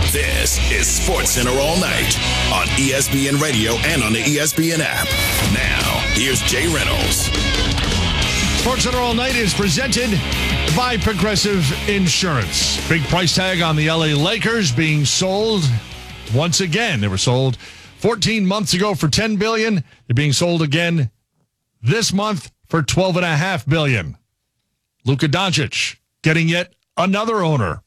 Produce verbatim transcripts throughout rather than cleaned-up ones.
This is SportsCenter All Night on E S P N Radio and on the E S P N app. Now, here's Jay Reynolds. SportsCenter All Night is presented by Progressive Insurance. Big price tag on the L A Lakers being sold once again. They were sold fourteen months ago for ten billion dollars. They're being sold again this month for twelve point five billion dollars. Luka Doncic getting yet another owner.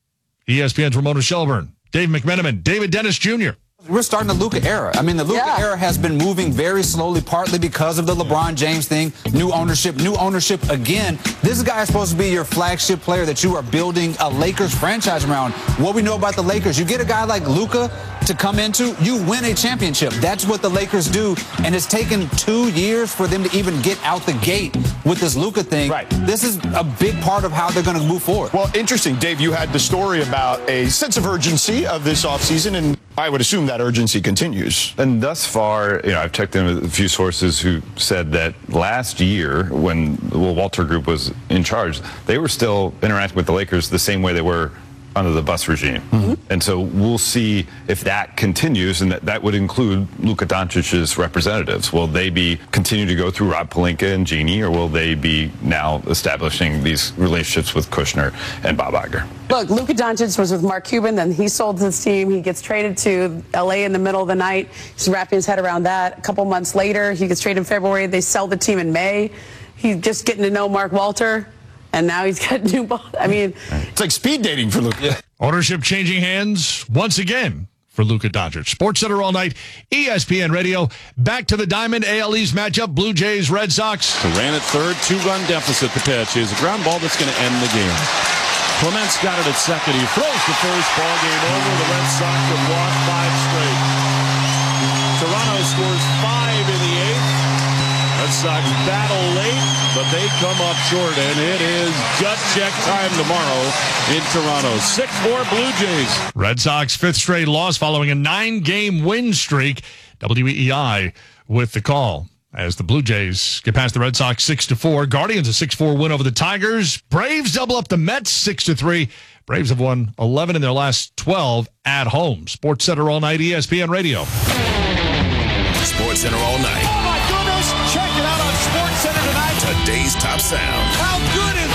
E S P N's Ramona Shelburne, Dave McMenamin, David Dennis Junior We're starting the Luka era. I mean, the Luka Yeah. era has been moving very slowly, partly because of the LeBron James thing, new ownership, new ownership again. This guy is supposed to be your flagship player that you are building a Lakers franchise around. What we know about the Lakers, you get a guy like Luka to come into, you win a championship. That's what the Lakers do, and it's taken two years for them to even get out the gate with this Luka thing. Right. This is a big part of how they're going to move forward. Well, interesting, Dave, you had the story about a sense of urgency of this offseason, and I would assume that urgency continues. And thus far, you know, I've checked in with a few sources who said that last year, when the Walter Group was in charge, they were still interacting with the Lakers the same way they were under the Bus regime. Mm-hmm. And so we'll see if that continues, and that, that would include Luka Doncic's representatives. Will they be continue to go through Rob Pelinka and Jeannie, or will they be now establishing these relationships with Kushner and Bob Iger? Look, Luka Doncic was with Mark Cuban, then he sold his team. He gets traded to L A in the middle of the night. He's wrapping his head around that. A couple months later, he gets traded in February. They sell the team in May. He's just getting to know Mark Walter. And now he's got new ball. I mean, it's like speed dating for Luka. Yeah. Ownership changing hands once again for Luka Doncic. SportsCenter All Night, E S P N Radio. Back to the Diamond A L East matchup, Blue Jays, Red Sox. Ran at third, two-run deficit. The pitch is a ground ball that's going to end the game. Clements got it at second. He throws the first ball game over. The Red Sox have lost five straight. Toronto scores five in the eighth. Red Sox battle late, but they come up short, and it is gut check time tomorrow in Toronto. six four Blue Jays. Red Sox fifth straight loss following a nine-game win streak. W E E I with the call as the Blue Jays get past the Red Sox six to four. Guardians a six four win over the Tigers. Braves double up the Mets six to three. Braves have won eleven in their last twelve at home. SportsCenter All Night, E S P N Radio. SportsCenter All Night. Oh, my goodness. Check it out on SportsCenter tonight. Today's top sound. How good is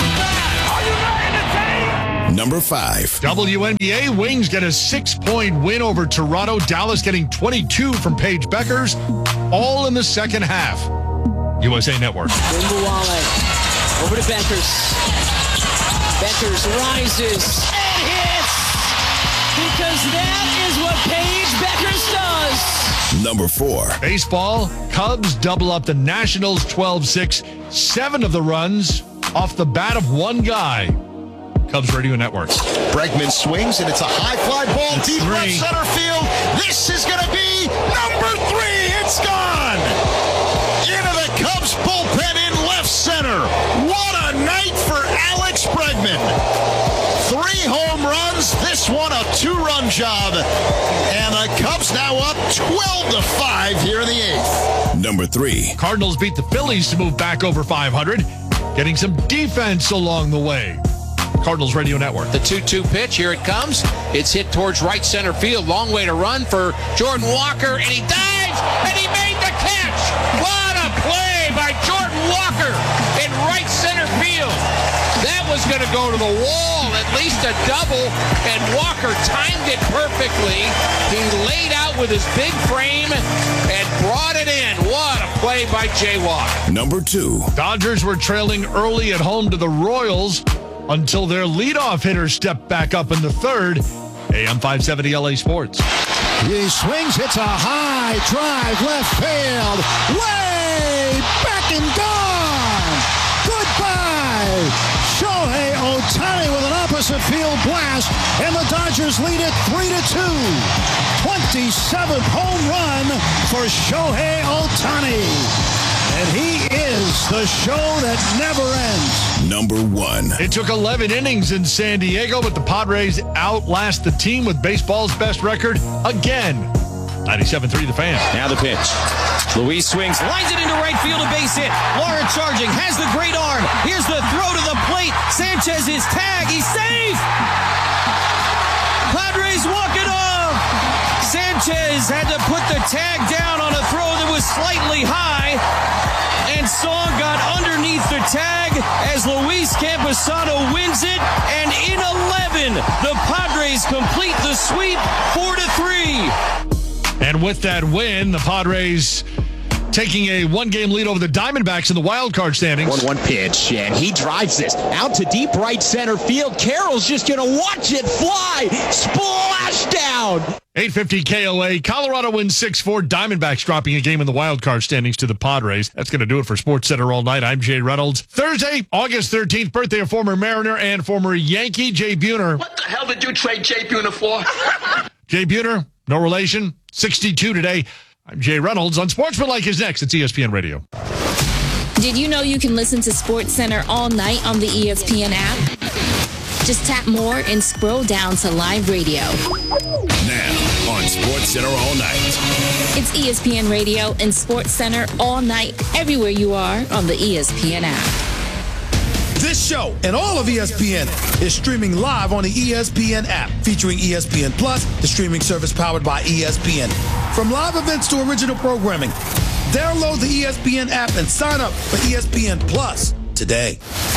that? Are you ready to take? Number five. W N B A Wings get a six-point win over Toronto. Dallas getting twenty-two from Paige Beckers, all in the second half. U S A Network. Wimbuwale over to Beckers. Beckers rises and hits, because that is what Paige Beckers does. Number four. Baseball, Cubs double up the Nationals twelve six. Seven of the runs off the bat of one guy. Cubs Radio Network. Bregman swings, and it's a high fly ball It's deep three. left center field. This is going to be number three. It's gone. Into the Cubs bullpen in left center. What a night for Alex Bregman. Three home runs, this one a two-run job. And the Cubs now up twelve to five here in the eighth. Number three. Cardinals beat the Phillies to move back over five hundred, getting some defense along the way. Cardinals Radio Network. The two two pitch, here it comes. It's hit towards right center field. Long way to run for Jordan Walker, and he dives, and he made the catch. What a play by Jordan Walker in right center field. That was going to go to the wall, at least a double, and Walker timed it perfectly. He laid out with his big frame and brought it in. What a play by Jay Walk. Number two. Dodgers were trailing early at home to the Royals until their leadoff hitter stepped back up in the third. A M five seventy L A Sports. He swings, hits a high drive left field. Way back and gone. Goodbye. Shohei Ohtani with an opposite field blast, and the Dodgers lead it three to two. twenty-seventh home run for Shohei Ohtani. And he is the show that never ends. Number one. It took eleven innings in San Diego, but the Padres outlast the team with baseball's best record again. ninety-seven three The Fan. Now the pitch. Luis swings, lines it into right field, a base hit. Laura charging, has the great arm. Here's the throw to the plate. Sanchez is tagged. He's safe. Padres walk Padres had to put the tag down on a throw that was slightly high, and Song got underneath the tag as Luis Camposano wins it, and in eleven, the Padres complete the sweep four to three. And with that win, the Padres taking a one-game lead over the Diamondbacks in the wild card standings. one one pitch, and he drives this out to deep right center field. Carroll's just going to watch it fly. Splash down. eight fifty K O A. Colorado wins six four. Diamondbacks dropping a game in the wild card standings to the Padres. That's going to do it for Sports Center all night. I'm Jay Reynolds. Thursday, August thirteenth, birthday of former Mariner and former Yankee Jay Buhner. What the hell did you trade Jay Buhner for? Jay Buhner, no relation, sixty-two today. I'm Jay Reynolds. Unsportsmanlike is next. It's E S P N Radio. Did you know you can listen to Sports Center all night on the E S P N app? Just tap more and scroll down to live radio. Now on Sports Center all night. It's E S P N Radio and Sports Center all night, everywhere you are on the E S P N app. This show and all of E S P N is streaming live on the E S P N app, featuring E S P N Plus, the streaming service powered by E S P N. From live events to original programming, download the E S P N app and sign up for E S P N Plus today.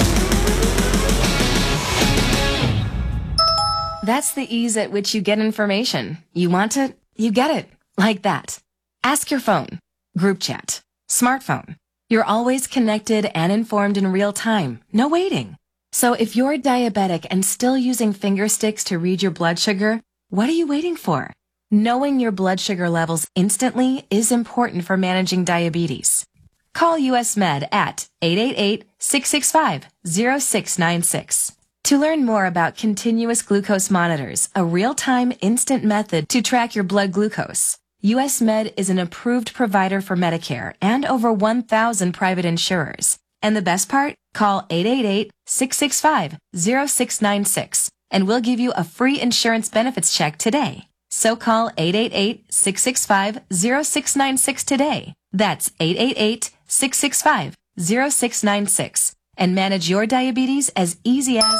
That's the ease at which you get information. You want it, you get it. Like that. Ask your phone. Group chat. Smartphone. You're always connected and informed in real time. No waiting. So if you're diabetic and still using finger sticks to read your blood sugar, what are you waiting for? Knowing your blood sugar levels instantly is important for managing diabetes. Call U S Med at eight eight eight, six six five, zero six nine six. To learn more about continuous glucose monitors, a real-time instant method to track your blood glucose, U S Med is an approved provider for Medicare and over one thousand private insurers. And the best part? Call eight eight eight, six six five, zero six nine six and we'll give you a free insurance benefits check today. So call eight eight eight, six six five, zero six nine six today. That's eight eight eight, six six five, zero six nine six and manage your diabetes as easy as...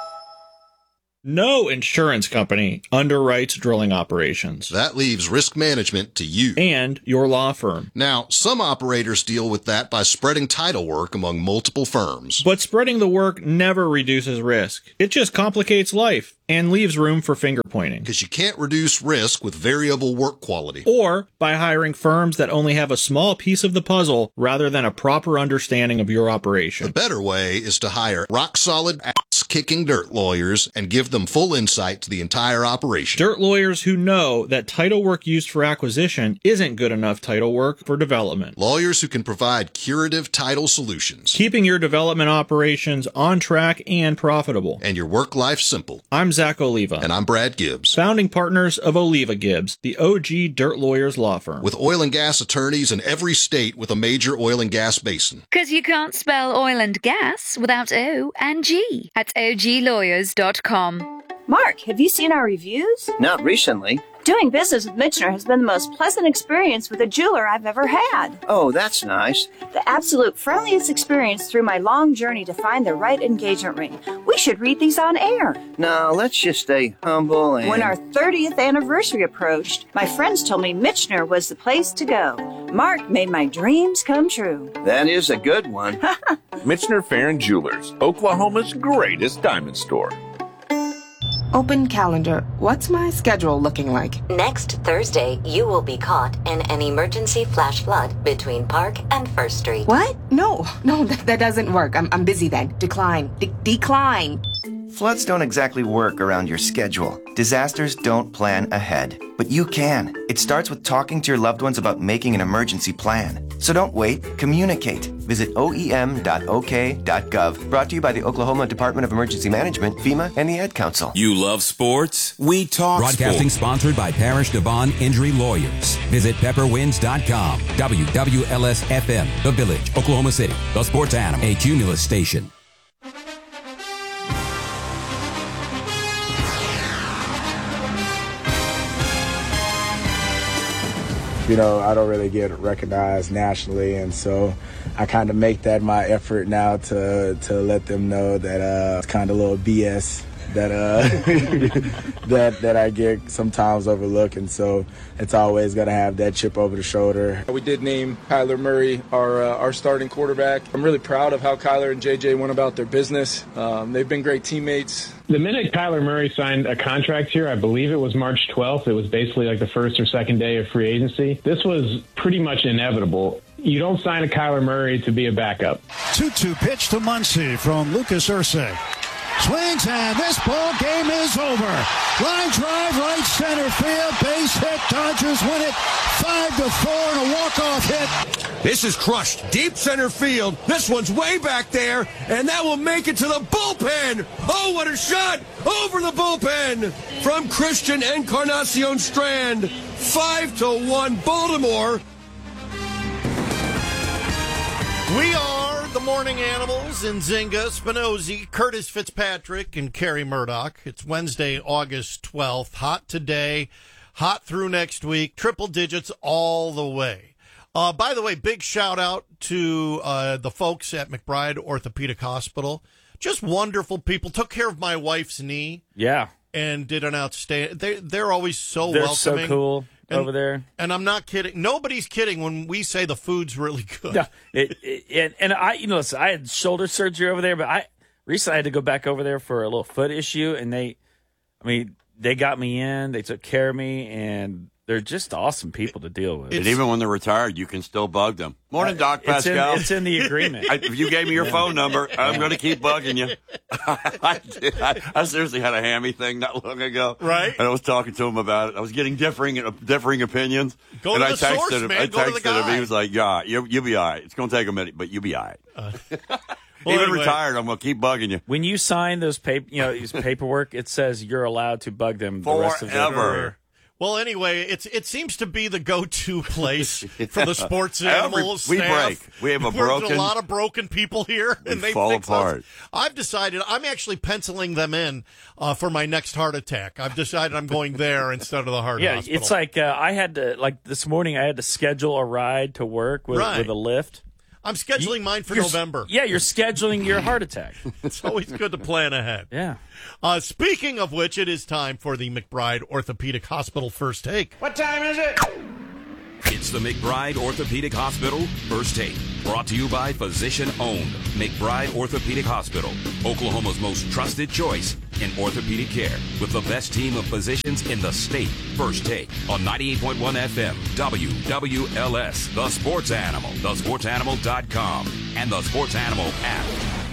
No insurance company underwrites drilling operations. That leaves risk management to you. And your law firm. Now, some operators deal with that by spreading title work among multiple firms. But spreading the work never reduces risk. It just complicates life and leaves room for finger pointing. Because you can't reduce risk with variable work quality. Or by hiring firms that only have a small piece of the puzzle rather than a proper understanding of your operation. The better way is to hire rock-solid, ass-kicking dirt lawyers and give them full insight to the entire operation. Dirt lawyers who know that title work used for acquisition isn't good enough title work for development. Lawyers who can provide curative title solutions. Keeping your development operations on track and profitable. And your work life simple. I'm Zach Oliva. And I'm Brad Gibbs. Founding partners of Oliva Gibbs, the O G Dirt Lawyers law firm. With oil and gas attorneys in every state with a major oil and gas basin. Because you can't spell oil and gas without O and G at O G lawyers dot com. Mark, have you seen our reviews? Not recently. Doing business with Michener has been the most pleasant experience with a jeweler I've ever had. Oh, that's nice. The absolute friendliest experience through my long journey to find the right engagement ring. We should read these on air. No, let's just stay humble and... When our thirtieth anniversary approached, my friends told me Michener was the place to go. Mark made my dreams come true. That is a good one. Michener Farron Jewelers, Oklahoma's greatest diamond store. Open calendar. What's my schedule looking like? Next Thursday, you will be caught in an emergency flash flood between Park and First Street. What? No, no, that, that doesn't work. I'm, I'm busy then. Decline. De- decline. Floods don't exactly work around your schedule. Disasters don't plan ahead. But you can. It starts with talking to your loved ones about making an emergency plan. So don't wait. Communicate. Visit O E M dot O K dot gov. Brought to you by the Oklahoma Department of Emergency Management, FEMA, and the Ad Council. You love sports? We talk Broadcasting sports. Sponsored by Parish Devon Injury Lawyers. Visit pepper winds dot com. W W L S F M, The Village, Oklahoma City. The Sports Animal, a Cumulus station. You know, I don't really get recognized nationally, and so I kind of make that my effort now to to let them know that uh, it's kind of a little B S that uh, that that I get sometimes overlooked, and so it's always got to have that chip over the shoulder. We did name Kyler Murray our uh, our starting quarterback. I'm really proud of how Kyler and J J went about their business. Um, they've been great teammates. The minute Kyler Murray signed a contract here, I believe it was March twelfth. It was basically like the first or second day of free agency. This was pretty much inevitable. You don't sign a Kyler Murray to be a backup. two two pitch to Muncy from Lucas Ursay. Swings, and this ball game is over. Line drive, right center field, base hit. Dodgers win it five to four and a walk-off hit. This is crushed deep center field. This one's way back there, and that will make it to the bullpen. Oh, what a shot over the bullpen from Christian Encarnacion Strand. Five to one, Baltimore. We are the Morning Animals, Nzinga, Spinozzi, Curtis Fitzpatrick, and Kerry Murdoch. It's Wednesday, August twelfth. Hot today, hot through next week, triple digits all the way. Uh, by the way, big shout out to uh, the folks at McBride Orthopedic Hospital. Just wonderful people. Took care of my wife's knee. Yeah. And did an outstanding. They, they're always so They're welcoming. so cool. And, over there, and I'm not kidding. Nobody's kidding when we say the food's really good. No, it, it, and, and I, you know, listen, I had shoulder surgery over there, but I recently I had to go back over there for a little foot issue, and they, I mean, they got me in, they took care of me, and they're just awesome people to deal with. And even when they're retired, you can still bug them. Morning, uh, Doc it's Pascal. In, it's in the agreement. I, if you gave me your yeah. phone number, I'm going to keep bugging you. I, I, I seriously had a hammy thing not long ago. Right. And I was talking to him about it. I was getting differing differing opinions. Go and to I the texted source, him, man. I Go to the texted guy. him. He was like, yeah, you, you'll be all right. It's going to take a minute, but you'll be all right. Uh, well, Even anyway. retired, I'm going to keep bugging you. When you sign those paper, you know, these paperwork, it says you're allowed to bug them the rest of their career. Well, anyway, it's it seems to be the go-to place for the sports animals. We staff. break. We have a We're broken. a lot of broken people here, We and they fall fix apart. us. I've decided I'm actually penciling them in uh, for my next heart attack. I've decided I'm going there instead of the heart yeah, hospital. it's like uh, I had to like this morning. I had to schedule a ride to work with, Right. with a lift. I'm scheduling You- mine for you're- November. Yeah, you're scheduling your heart attack. It's always good to plan ahead. Yeah. Uh, speaking of which, it is time for the McBride Orthopedic Hospital First Take. What time is it? It's the McBride Orthopedic Hospital First Take. Brought to you by Physician Owned McBride Orthopedic Hospital, Oklahoma's most trusted choice in orthopedic care, with the best team of physicians in the state. First Take on ninety-eight point one F M, W W L S, The Sports Animal, the sports animal dot com, and the Sports Animal app.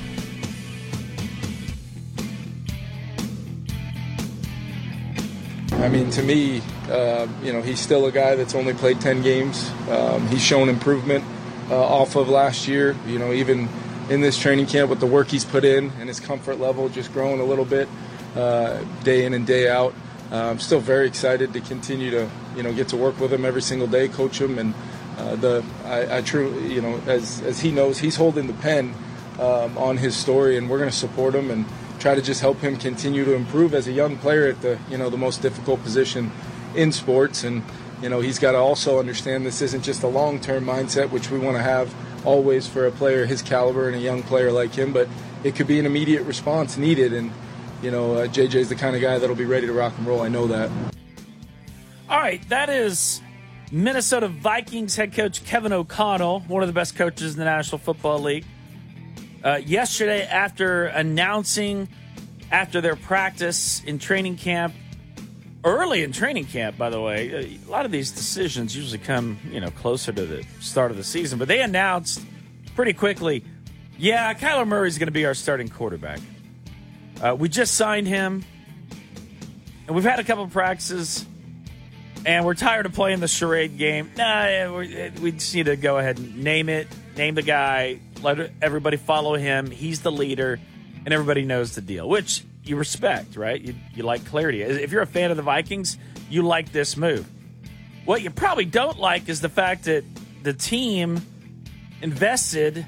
I mean, to me, uh, you know, he's still a guy that's only played ten games. Um, he's shown improvement uh, off of last year. You know, even in this training camp with the work he's put in and his comfort level just growing a little bit uh, day in and day out. Uh, I'm still very excited to continue to, you know, get to work with him every single day, coach him, and uh, the I, I truly, you know, as as he knows, he's holding the pen um, on his story, and we're going to support him and try to just help him continue to improve as a young player at the, you know, the most difficult position in sports. And, you know, he's got to also understand this isn't just a long-term mindset, which we want to have always for a player his caliber and a young player like him, but it could be an immediate response needed. And, you know, uh, J J's the kind of guy that'll be ready to rock and roll. I know that. All right, that is Minnesota Vikings head coach Kevin O'Connell, one of the best coaches in the National Football League. Uh, yesterday, after announcing after their practice in training camp, early in training camp, by the way, a lot of these decisions usually come, you know, closer to the start of the season, but they announced pretty quickly, yeah, Kyler Murray's going to be our starting quarterback. Uh, we just signed him, and we've had a couple of practices, and we're tired of playing the charade game. Nah, we just need to go ahead and name it, name the guy, let everybody follow him. He's the leader, and everybody knows the deal, which you respect, right? You, you like clarity. If you're a fan of the Vikings, you like this move. What you probably don't like is the fact that the team invested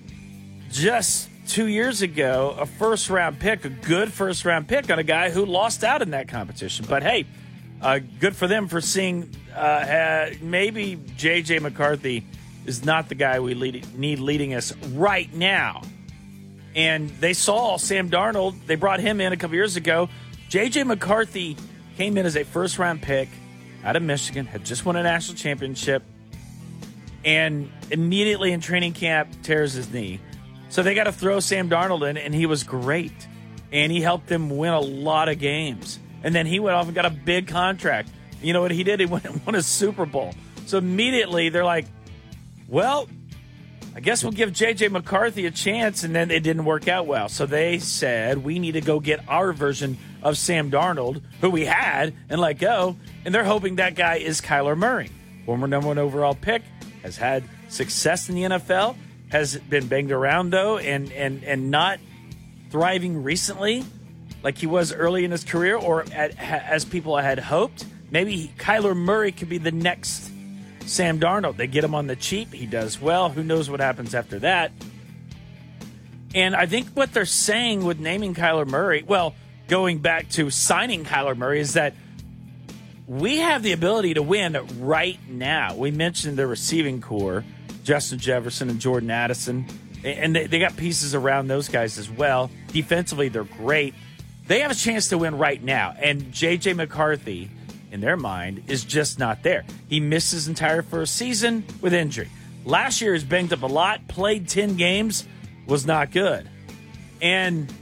just two years ago a first-round pick, a good first-round pick on a guy who lost out in that competition. But, hey, uh, good for them for seeing uh, uh, maybe J J. McCarthy is not the guy we lead, need leading us right now. And they saw Sam Darnold. They brought him in a couple years ago. J J. McCarthy came in as a first-round pick out of Michigan, had just won a national championship, and immediately in training camp tears his knee. So they got to throw Sam Darnold in, and he was great. And he helped them win a lot of games. And then he went off and got a big contract. You know what he did? He went and won a Super Bowl. So immediately they're like, well, I guess we'll give J J. McCarthy a chance, and then it didn't work out well. So they said, we need to go get our version of Sam Darnold, who we had, and let go. And they're hoping that guy is Kyler Murray, former number one overall pick, has had success in the N F L, has been banged around, though, and, and, and not thriving recently like he was early in his career or at, as people had hoped. Maybe Kyler Murray could be the next Sam Darnold. They get him on the cheap. He does well. Who knows what happens after that? And I think what they're saying with naming Kyler Murray, well, going back to signing Kyler Murray, is that we have the ability to win right now. We mentioned the receiving core, Justin Jefferson and Jordan Addison, and they, they got pieces around those guys as well. Defensively, they're great. They have a chance to win right now. And J J. McCarthy, in their mind, is just not there. He missed his entire first season with injury. Last year, he's banged up a lot, played ten games, was not good. And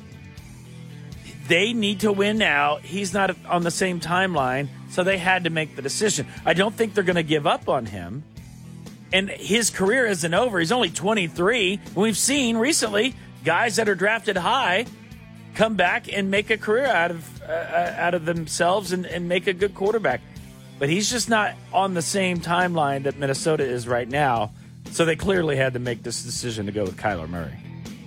they need to win now. He's not on the same timeline, so they had to make the decision. I don't think they're going to give up on him. And his career isn't over. He's only twenty-three. We've seen recently guys that are drafted high come back and make a career out of uh, out of themselves and, and make a good quarterback. But he's just not on the same timeline that Minnesota is right now. So they clearly had to make this decision to go with Kyler Murray.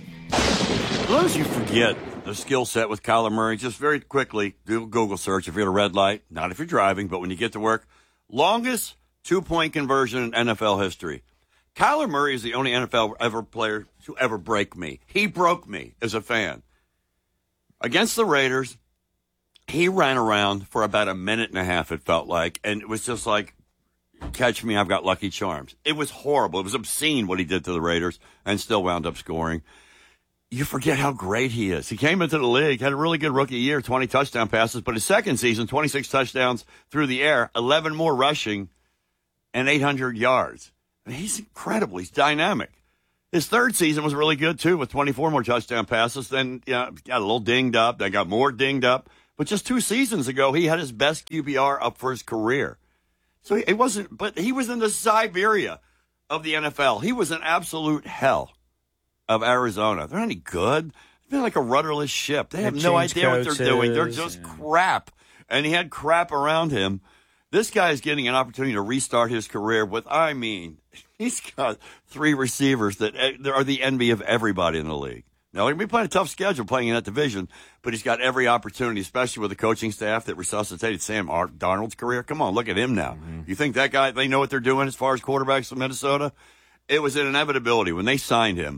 As you forget the skill set with Kyler Murray, just very quickly, do a Google search if you're at a red light, not if you're driving, but when you get to work. Longest two-point conversion in N F L history. Kyler Murray is the only N F L ever player to ever break me. He broke me as a fan. Against the Raiders, he ran around for about a minute and a half, it felt like, and it was just like, catch me, I've got Lucky Charms. It was horrible. It was obscene what he did to the Raiders and still wound up scoring. You forget how great he is. He came into the league, had a really good rookie year, twenty touchdown passes, but his second season, twenty-six touchdowns through the air, eleven more rushing, and eight hundred yards. I mean, he's incredible. He's dynamic. His third season was really good, too, with twenty-four more touchdown passes. Then, you know, got a little dinged up. Then got more dinged up. But just two seasons ago, he had his best Q B R up for his career. So it wasn't, but he was in the Siberia of the N F L. He was an absolute hell of Arizona. They're not any good. They're like a rudderless ship. They have no idea what they're doing. They're just yeah. crap. And he had crap around him. This guy is getting an opportunity to restart his career with, I mean, he's got three receivers that are the envy of everybody in the league. Now, he'll be playing a tough schedule playing in that division, but he's got every opportunity, especially with the coaching staff that resuscitated Sam Darnold's career. Come on, look at him now. Mm-hmm. You think that guy, they know what they're doing as far as quarterbacks in Minnesota? It was an inevitability. When they signed him,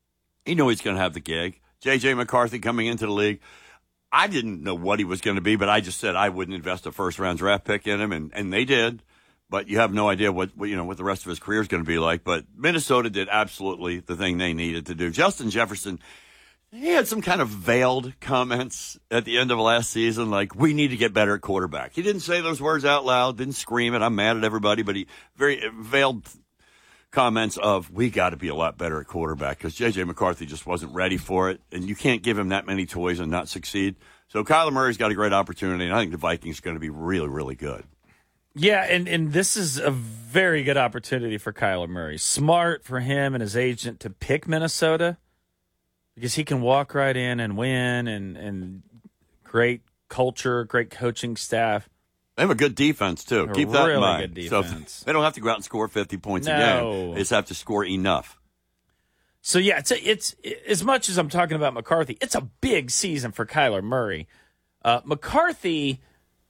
he knew he's going to have the gig. J J. McCarthy coming into the league. I didn't know what he was going to be, but I just said I wouldn't invest a first-round draft pick in him, and, and they did. But you have no idea what, what you know what the rest of his career is going to be like. But Minnesota did absolutely the thing they needed to do. Justin Jefferson, he had some kind of veiled comments at the end of last season, like, we need to get better at quarterback. He didn't say those words out loud, didn't scream it, I'm mad at everybody, but he very veiled comments of, we got to be a lot better at quarterback, because J J. McCarthy just wasn't ready for it, and you can't give him that many toys and not succeed. So Kyler Murray's got a great opportunity, and I think the Vikings are going to be really, really good. Yeah, and, and this is a very good opportunity for Kyler Murray. Smart for him and his agent to pick Minnesota, because he can walk right in and win, and, and great culture, great coaching staff. They have a good defense, too. A Keep that really in mind. Good defense. So they don't have to go out and score fifty points no. a game. They just have to score enough. So, yeah, it's, a, it's as much as I'm talking about McCarthy, it's a big season for Kyler Murray. Uh, McCarthy,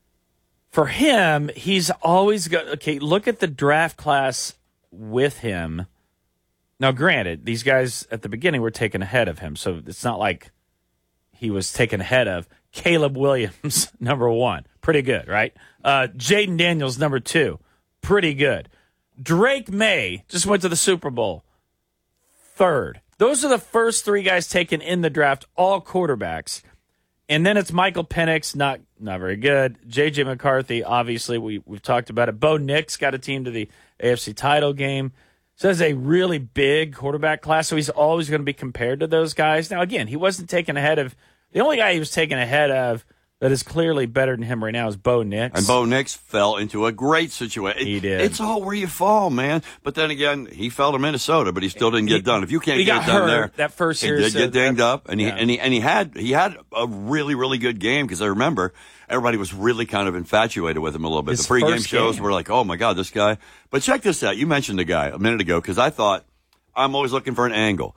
for him, he's always got, okay, look at the draft class with him. Now, granted, these guys at the beginning were taken ahead of him, so it's not like he was taken ahead of. Caleb Williams, number one. Pretty good, right? Uh, Jaden Daniels, number two. Pretty good. Drake May just went to the Super Bowl. Third. those are the first three guys taken in the draft, all quarterbacks. And then it's Michael Penix, not not very good. J J McCarthy, obviously, we, we've talked about it. Bo Nix got a team to the A F C title game. So that's a really big quarterback class, so he's always going to be compared to those guys. Now, again, he wasn't taken ahead of – the only guy he was taken ahead of that is clearly better than him right now is Bo Nix. And Bo Nix fell into a great situation. He did. It's all where you fall, man. But then again, he fell to Minnesota, but he still didn't get He- done. If you can't he get got it done hurt there, that first year, he did so get dinged that- up, and he yeah. and he and he had he had a really really good game because I remember everybody was really kind of infatuated with him a little bit. His the pregame first shows game. were like, oh my god, this guy. But check this out. You mentioned the guy a minute ago because I thought I'm always looking for an angle.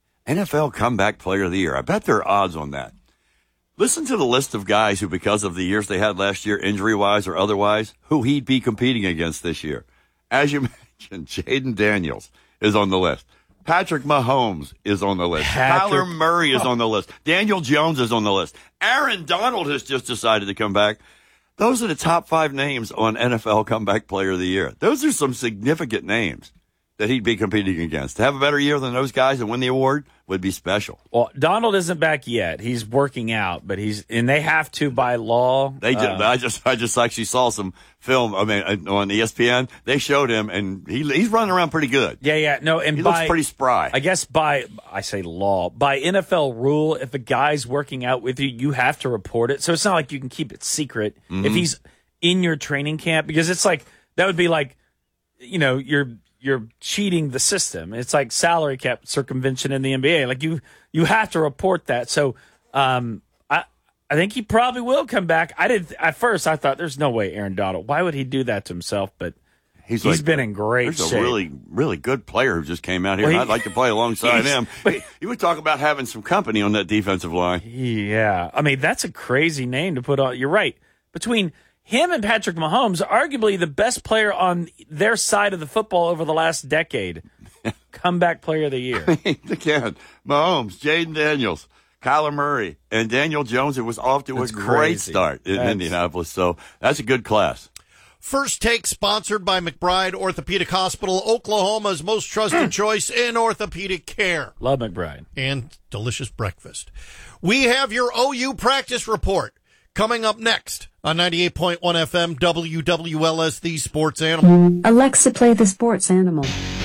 N F L Comeback Player of the Year. I bet there are odds on that. Listen to the list of guys who, because of the years they had last year, injury-wise or otherwise, who he'd be competing against this year. As you mentioned, Jaden Daniels is on the list. Patrick Mahomes is on the list. Patrick- Kyler Murray is on the list. Daniel Jones is on the list. Aaron Donald has just decided to come back. Those are the top five names on N F L Comeback Player of the Year. Those are some significant names that he'd be competing against. To have a better year than those guys and win the award would be special. Well, Donald isn't back yet. He's working out, but he's and they have to by law. They just, uh, I just, I just actually saw some film. I mean, on E S P N, they showed him, and he, he's running around pretty good. Yeah, yeah, no, and he by, looks pretty spry. I guess by I say law, by N F L rule, if a guy's working out with you, you have to report it. So it's not like you can keep it secret Mhm. if he's in your training camp, because it's like that would be like, you know, you're you're cheating the system. It's like salary cap circumvention in the N B A. Like you you have to report that. So um, I I think he probably will come back. I did at first. I thought there's no way Aaron Donald. Why would he do that to himself? But He's, he's like, been in great There's shape. a really, really good player who just came out here, Well, and he- I'd like to play alongside he's- him. But you would talk about having some company on that defensive line. Yeah. I mean, that's a crazy name to put on. You're right. Between him and Patrick Mahomes, arguably the best player on their side of the football over the last decade. Comeback player of the year. Again, Mahomes, Jaden Daniels, Kyler Murray, and Daniel Jones. It was off to That's a great crazy. start in That's- Indianapolis. So that's a good class. First Take sponsored by McBride Orthopedic Hospital, Oklahoma's most trusted choice in orthopedic care. Love McBride. And delicious breakfast. We have your O U practice report coming up next on ninety-eight point one F M W W L S, the Sports Animal. Alexa, play the Sports Animal.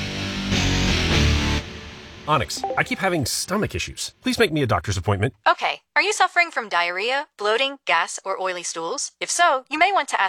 Onyx, I keep having stomach issues. Please make me a doctor's appointment. Okay, are you suffering from diarrhea, bloating, gas, or oily stools? If so, you may want to ask